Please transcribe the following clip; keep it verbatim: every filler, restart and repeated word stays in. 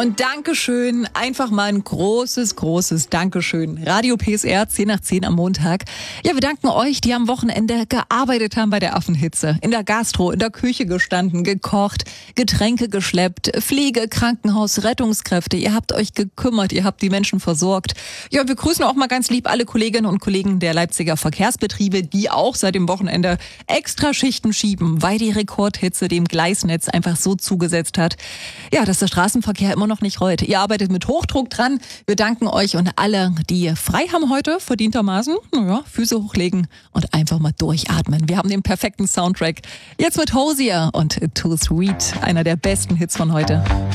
Und Dankeschön, einfach mal ein großes, großes Dankeschön. Radio P S R, zehn nach zehn am Montag. Ja, wir danken euch, die am Wochenende gearbeitet haben bei der Affenhitze. In der Gastro, in der Küche gestanden, gekocht, Getränke geschleppt, Pflege, Krankenhaus, Rettungskräfte. Ihr habt euch gekümmert, ihr habt die Menschen versorgt. Ja, wir grüßen auch mal ganz lieb alle Kolleginnen und Kollegen der Leipziger Verkehrsbetriebe, die auch seit dem Wochenende extra Schichten schieben, weil die Rekordhitze dem Gleisnetz einfach so zugesetzt hat, ja, dass der Straßenverkehr immer noch nicht rollt. Ihr arbeitet mit Hochdruck dran. Wir danken euch und alle, die frei haben heute, verdientermaßen, naja, Füße hochlegen und einfach mal durchatmen. Wir haben den perfekten Soundtrack. Jetzt mit Hosier und Too Sweet, einer der besten Hits von heute.